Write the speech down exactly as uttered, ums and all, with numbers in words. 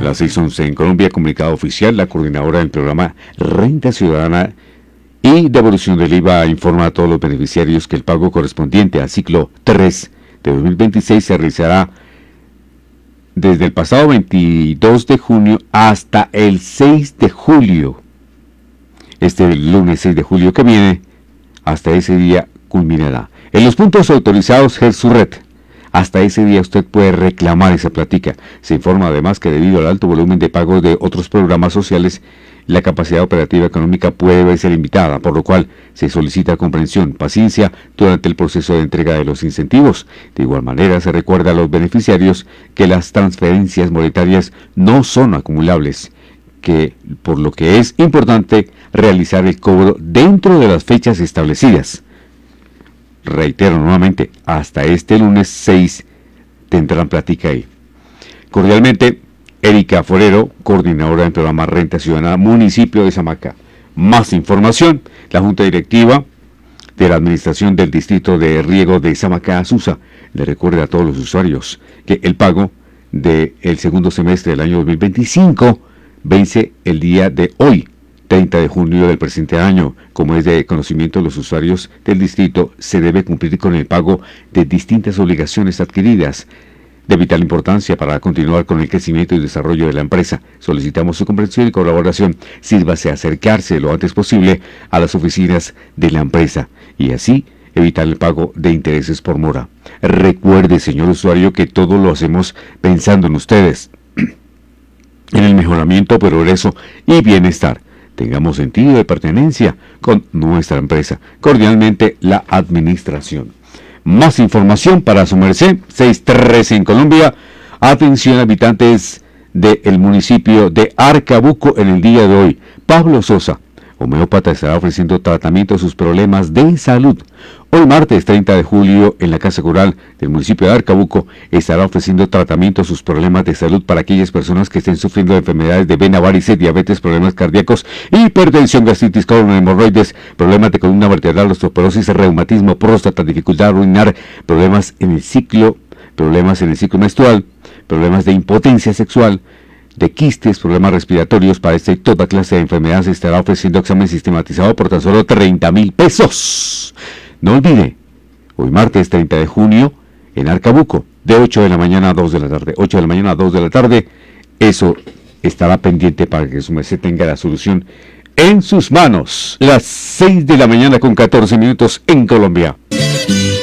Las seis once en Colombia, comunicado oficial, la coordinadora del programa Renta Ciudadana y Devolución del I V A informa a todos los beneficiarios que el pago correspondiente al ciclo tres de dos mil veintiséis se realizará desde el pasado veintidós de junio hasta el seis de julio. Este lunes seis de julio que viene, hasta ese día culminará. En los puntos autorizados GERSURRET, hasta ese día usted puede reclamar esa platica. Se informa además que debido al alto volumen de pagos de otros programas sociales, la capacidad operativa económica puede verse limitada, por lo cual se solicita comprensión, paciencia durante el proceso de entrega de los incentivos. De igual manera, se recuerda a los beneficiarios que las transferencias monetarias no son acumulables, que por lo que es importante realizar el cobro dentro de las fechas establecidas. Reitero nuevamente, hasta este lunes seis tendrán plática ahí. Cordialmente, Erika Forero, coordinadora del programa Renta Ciudadana, municipio de Samaca. Más información, la Junta Directiva de la Administración del Distrito de Riego de Samaca, SUSA, le recuerda a todos los usuarios que el pago del segundo semestre del año dos mil veinticinco vence el día de hoy, treinta de junio del presente año. Como es de conocimiento de los usuarios del distrito, se debe cumplir con el pago de distintas obligaciones adquiridas de vital importancia para continuar con el crecimiento y desarrollo de la empresa. Solicitamos su comprensión y colaboración. Sírvase a acercarse lo antes posible a las oficinas de la empresa y así evitar el pago de intereses por mora. Recuerde, señor usuario, que todo lo hacemos pensando en ustedes, en el mejoramiento, progreso y bienestar. Tengamos sentido de pertenencia con nuestra empresa. Cordialmente, la administración. Más información para su merced, seis trece en Colombia. Atención, habitantes del municipio de Arcabuco en el día de hoy. Pablo Sosa, homeópata, estará ofreciendo tratamiento a sus problemas de salud. Hoy martes treinta de julio en la Casa Rural del municipio de Arcabuco estará ofreciendo tratamiento a sus problemas de salud para aquellas personas que estén sufriendo de enfermedades de vena, varices, diabetes, problemas cardíacos, hipertensión, gastritis, colon, hemorroides, problemas de columna vertebral, osteoporosis, reumatismo, próstata, dificultad de orinar, problemas en el ciclo, problemas en el ciclo menstrual, problemas de impotencia sexual, de quistes, problemas respiratorios. Para esta y toda clase de enfermedades se estará ofreciendo examen sistematizado por tan solo treinta mil pesos. No olvide, hoy martes treinta de junio en Arcabuco, de ocho de la mañana a dos de la tarde. ocho de la mañana a dos de la tarde, eso estará pendiente para que su merced tenga la solución en sus manos. Las seis de la mañana con catorce minutos en Colombia.